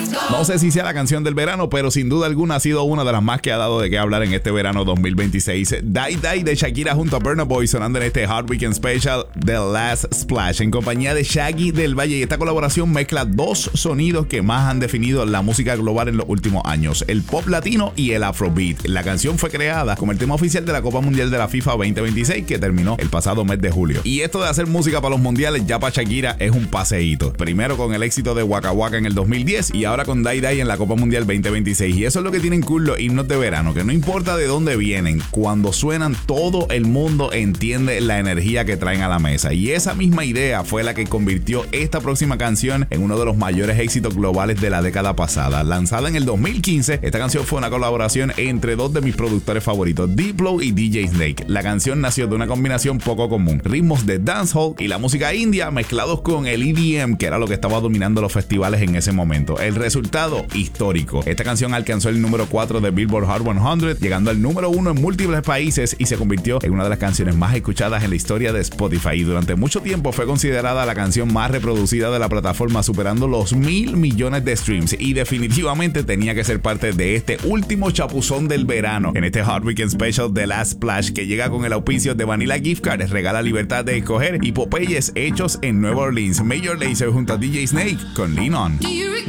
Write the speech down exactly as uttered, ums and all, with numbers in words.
No sé si sea la canción del verano, pero sin duda alguna ha sido una de las más que ha dado de qué hablar en este verano dos mil veintiséis. Die Die de Shakira junto a Burna Boy sonando en este Hard Weekend Special The Last Splash en compañía de Shaggy del Valle. Y esta colaboración mezcla dos sonidos que más han definido la música global en los últimos años: el pop latino y el afrobeat. La canción fue creada como el tema oficial de la Copa Mundial de la FIFA veinte veintiséis, que terminó el pasado mes de julio. Y esto de hacer música para los mundiales ya para Shakira es un paseíto. Primero con el éxito de Waka Waka en el dos mil diez y ahora con Die Die en la Copa Mundial veinte veintiséis. Y eso es lo que tienen cool los himnos de verano, que no importa de dónde vienen, cuando suenan todo el mundo entiende la energía que traen a la mesa. Y esa misma idea fue la que convirtió esta próxima canción en uno de los mayores éxitos globales de la década pasada. Lanzada en el dos mil quince, esta canción fue una colaboración entre dos de mis productores favoritos, Diplo y D J Snake. La canción nació de una combinación poco común: ritmos de dancehall y la música india mezclados con el E D M, que era lo que estaba dominando los festivales en ese momento. El resultado, histórico. Esta canción alcanzó el número cuatro de Billboard Hot cien, llegando al número uno en múltiples países y se convirtió en una de las canciones más escuchadas en la historia de Spotify. Y durante mucho tiempo fue considerada la canción más reproducida de la plataforma, superando los mil millones de streams. Y definitivamente tenía que ser parte de este último chapuzón del verano en este Hard Weekend Special The Last Splash, que llega con el auspicio de Vanilla Gift Card, regala libertad de escoger, y Popeyes hechos en Nueva Orleans. Major Lazer junto a D J Snake con Lean On.